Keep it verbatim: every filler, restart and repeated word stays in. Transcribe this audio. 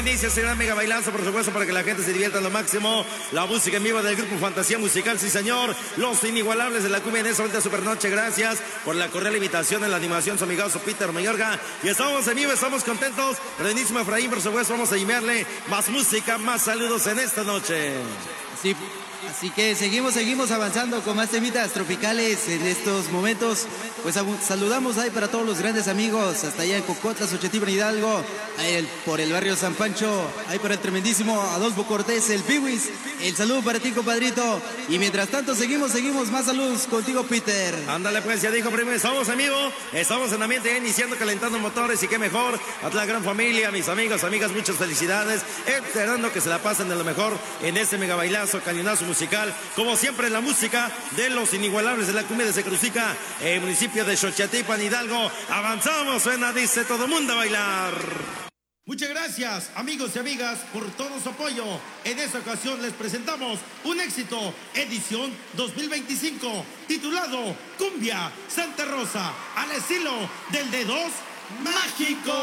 inicia ese gran mega bailazo, por supuesto, para que la gente se divierta a lo máximo. La música en vivo del grupo Fantasía Musical, sí señor. Los inigualables de la cumbia en esta vuelta supernoche. Gracias por la cordial invitación en la animación, su amigazo Peter Mayorga. Y estamos en vivo, estamos contentos. Renísimo Efraín, por supuesto, vamos a llamarle más música, más saludos en esta noche. Sí. Así que seguimos, seguimos avanzando con más temitas tropicales en estos momentos. Pues saludamos ahí para todos los grandes amigos, hasta allá en Cocotla, Xochitibra, Hidalgo, ahí el, por el barrio San Pancho, ahí para el tremendísimo Adolfo Cortés, el Piwis. El saludo para ti, compadrito. Y mientras tanto, seguimos, seguimos, más saludos contigo, Peter. Ándale, pues, ya dijo primero, estamos en vivo, estamos en ambiente, iniciando, calentando motores, y qué mejor, a toda la gran familia, mis amigos, amigas, muchas felicidades, esperando que se la pasen de lo mejor en este mega bailazo, cañonazo musical, como siempre la música de los inigualables de la cumbia de Secrucica, el municipio de Xochatipan, Hidalgo. Avanzamos, suena, dice todo mundo a bailar. Muchas gracias, amigos y amigas, por todo su apoyo. En esta ocasión les presentamos un éxito, edición dos mil veinticinco, titulado Cumbia Santa Rosa, al estilo del D dos Mágico.